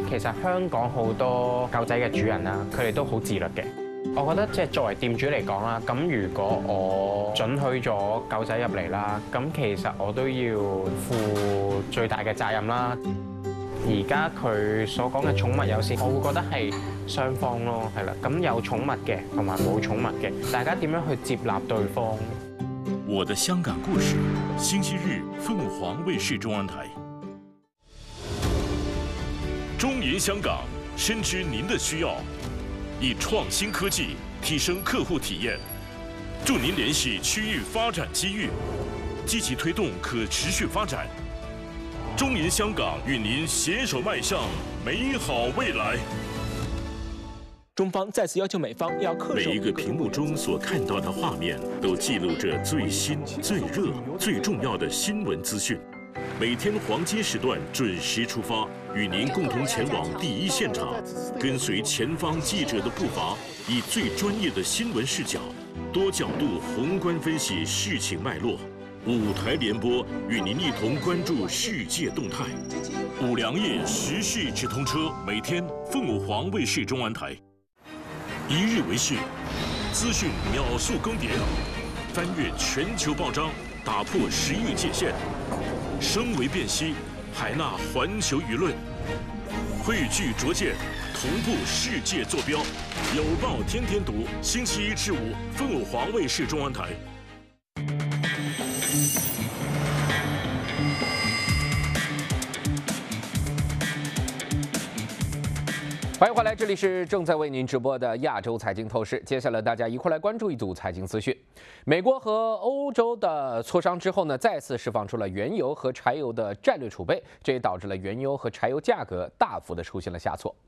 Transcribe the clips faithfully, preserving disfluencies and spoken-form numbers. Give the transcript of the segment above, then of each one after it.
其實香港好多狗仔嘅主人啦，佢哋都好自律嘅。我覺得即係作為店主嚟講啦，咁如果我准許咗狗仔入嚟啦，咁其實我都要負最大嘅責任啦。而家佢所講嘅寵物友善，我會覺得係雙方咯，係啦。咁有寵物嘅同埋冇寵物嘅，大家點樣去接納對方？ 我的香港故事，星期日凤凰卫視中文台。中银香港深知您的需要，以创新科技提升客户体验，助您联系区域发展机遇，积极推动可持续发展。中银香港与您携手迈向美好未来。 中方再次要求美方要恪守。 每一个屏幕中所看到的画面，都记录着最新、最热、最重要的新闻资讯。每天黄金时段准时出发，与您共同前往第一现场，跟随前方记者的步伐，以最专业的新闻视角，多角度宏观分析事情脉络。五台联播与您一同关注世界动态。五粮液时事直通车，每天凤凰卫视中文台。一日为视，资讯秒速更迭，翻越全球报章，打破时域界限。声为辨析，海纳环球舆论，汇聚拙见，同步世界坐标。有报天天读，星期一至五，凤凰卫视中文台。 欢迎回来，这里是正在为您直播的亚洲财经透视。接下来大家一块来关注一组财经资讯。美国和欧洲的磋商之后呢，再次释放出了原油和柴油的战略储备，这也导致了原油和柴油价格大幅的出现了下挫。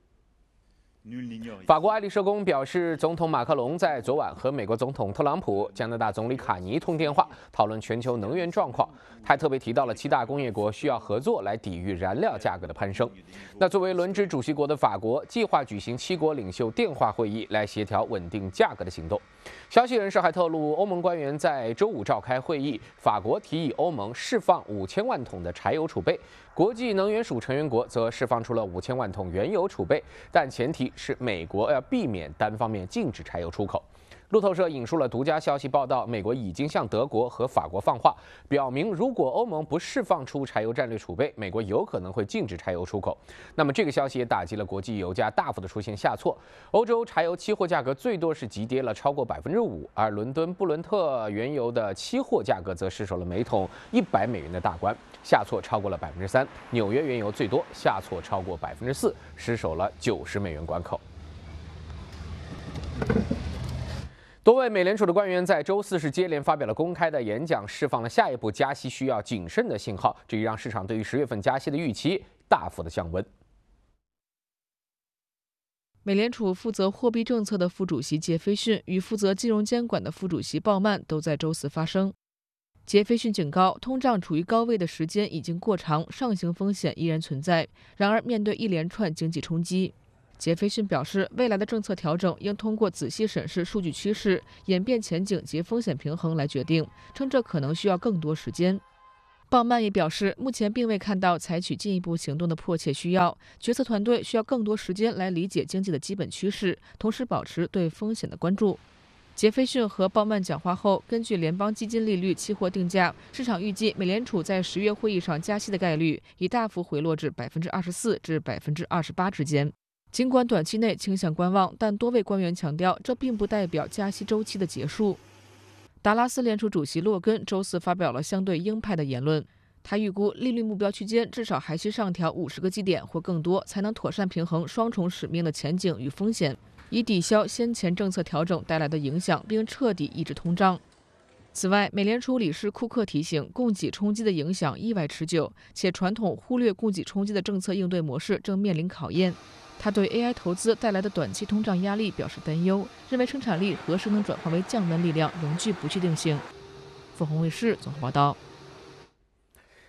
法国爱丽舍宫表示，总统马克龙在昨晚和美国总统特朗普、加拿大总理卡尼通电话，讨论全球能源状况。他还特别提到了七大工业国需要合作来抵御燃料价格的攀升。那作为轮值主席国的法国，计划举行七国领袖电话会议来协调稳定价格的行动。消息人士还透露，欧盟官员在周五召开会议，法国提议欧盟释放五千万桶的柴油储备。国际能源署成员国则释放出了五千万桶原油储备，但前提是美国要避免单方面禁止柴油出口。路透社引述了独家消息报道，美国已经向德国和法国放话，表明如果欧盟不释放出柴油战略储备，美国有可能会禁止柴油出口。那么这个消息也打击了国际油价大幅的出现下挫，欧洲柴油期货价格最多是急跌了超过百分之五，而伦敦布伦特原油的期货价格则失守了每桶一百美元的大关，下挫超过了百分之三。纽约原油最多下挫超过百分之四，失守了九十美元关口。多位美联储的官员在周四是接连发表了公开的演讲，释放了下一步加息需要谨慎的信号，这也让市场对于十月份加息的预期大幅的降温。 美联储负责货币政策的副主席杰斐逊与负责金融监管的副主席鲍曼都在周四发声。杰斐逊警告，通胀处于高位的时间已经过长，上行风险依然存在。然而，面对一连串经济冲击，杰斐逊表示，未来的政策调整应通过仔细审视数据趋势、演变前景及风险平衡来决定，称这可能需要更多时间。鲍曼也表示，目前并未看到采取进一步行动的迫切需要，决策团队需要更多时间来理解经济的基本趋势，同时保持对风险的关注。杰斐逊和鲍曼讲话后，根据联邦基金利率期货定价，市场预计美联储在十月会议上加息的概率已大幅回落至百分之二十四至百分之二十八之间。尽管短期内倾向观望，但多位官员强调，这并不代表加息周期的结束。达拉斯联储主席洛根周四发表了相对鹰派的言论，他预估利率目标区间至少还需上调五十个基点或更多，才能妥善平衡双重使命的前景与风险，以抵消先前政策调整带来的影响，并彻底抑制通胀。此外，美联储理事库克提醒，供给冲击的影响意外持久，且传统忽略供给冲击的政策应对模式正面临考验。他对 A I 投资带来的短期通胀压力表示担忧，认为生产力何时能转化为降温力量仍具不确定性。凤凰卫视综合报道。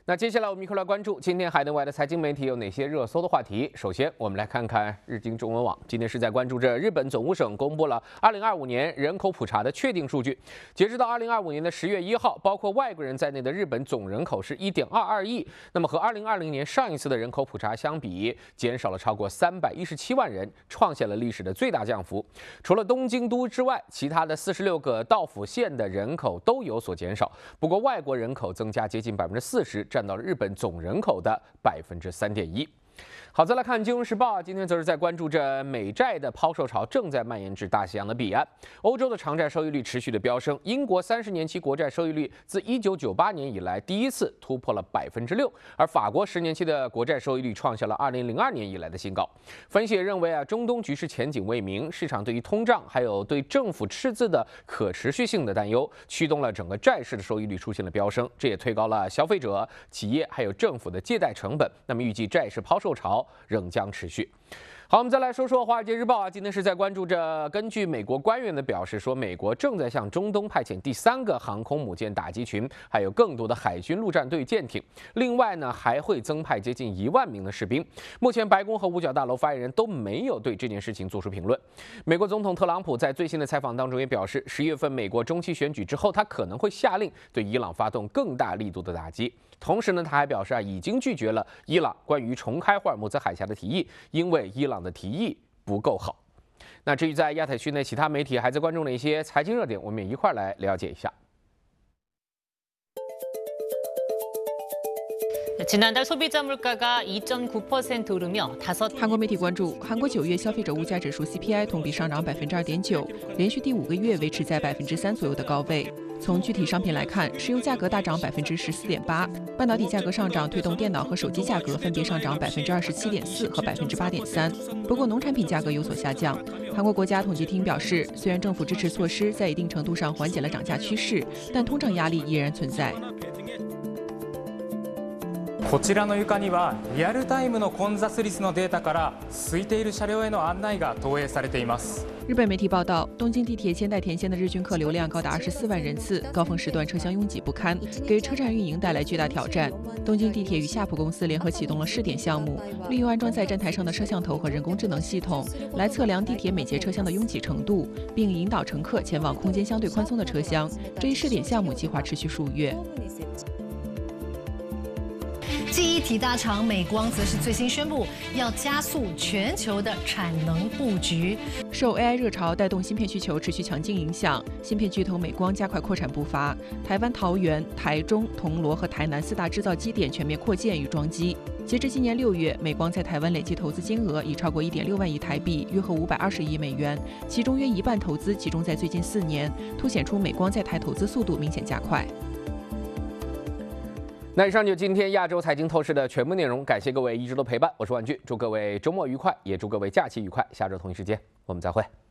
那接下来我们一块来关注今天海内外的财经媒体有哪些热搜的话题。首先，我们来看看日经中文网，今天是在关注着日本总务省公布了二零二五年人口普查的确定数据。截止到二零二五年的十月一号，包括外国人在内的日本总人口是一点二二亿。那么和二零二零年上一次的人口普查相比，减少了超过三百一十七万人，创下了历史的最大降幅。除了东京都之外，其他的四十六个道府县的人口都有所减少。不过外国人口增加接近百分之四十。占到了日本总人口的百分之三点一。好，再来看《金融时报》，今天则是在关注着美债的抛售潮正在蔓延至大西洋的彼岸。欧洲的长债收益率持续的飙升，英国三十年期国债收益率自一九九八年以来第一次突破了百分之六，而法国十年期的国债收益率创下了二零零二年以来的新高。分析也认为啊，中东局势前景未明，市场对于通胀还有对政府赤字的可持续性的担忧，驱动了整个债市的收益率出现了飙升，这也推高了消费者、企业还有政府的借贷成本。那么预计债市抛售潮仍将持续。好，我们再来说说《华尔街日报》啊，今天是在关注着，根据美国官员的表示说，美国正在向中东派遣第三个航空母舰打击群，还有更多的海军陆战队舰艇。另外呢，还会增派接近一万名的士兵。目前，白宫和五角大楼发言人都没有对这件事情做出评论。美国总统特朗普在最新的采访当中也表示，十月份美国中期选举之后，他可能会下令对伊朗发动更大力度的打击。同时呢，他还表示啊，已经拒绝了伊朗关于重开霍尔木兹海峡的提议，因为伊朗的提议不够好。那至于在亚太区内其他媒体还在关注的一些财经热点，我们也一块来了解一下。 지난달 소비자 물가가 이 점 구 퍼센트 오르며 다섯. 韩国媒体关注，韩国九月消费者物价指数 C P I 同比上涨百分之二点九，连续第五个月维持在百分之三左右的高位。从具体商品来看，石油价格大涨百分之十四点八，半导体价格上涨推动电脑和手机价格分别上涨百分之二十七点四和百分之八点三。不过农产品价格有所下降。韩国国家统计厅表示，虽然政府支持措施在一定程度上缓解了涨价趋势，但通胀压力依然存在。 こちらの床にはリアルタイムの混雑率のデータから空いている車両への案内が投影されています。 日本媒体报道，东京地铁千代田线的日均客流量高达二十四万人次，高峰时段车厢拥挤不堪，给车站运营带来巨大挑战。东京地铁与夏普公司联合启动了试点项目，利用安装在站台上的摄像头和人工智能系统，来测量地铁每节车厢的拥挤程度，并引导乘客前往空间相对宽松的车厢。这一试点项目计划持续数月。 记忆体大厂美光则是最新宣布，要加速全球的产能布局。 受 A I 热潮带动芯片需求持续强劲影响，芯片巨头美光加快扩产步伐。台湾桃园、台中、铜锣和台南四大制造基点全面扩建与装机。截至今年六月，美光在台湾累计投资金额已超过一点六万亿台币，约合五百二十亿美元，其中约一半投资集中在最近四年，凸显出美光在台投资速度明显加快。 那以上就今天亚洲财经透视的全部内容，感谢各位一直的陪伴，我是万俊，祝各位周末愉快，也祝各位假期愉快，下周同一时间我们再会。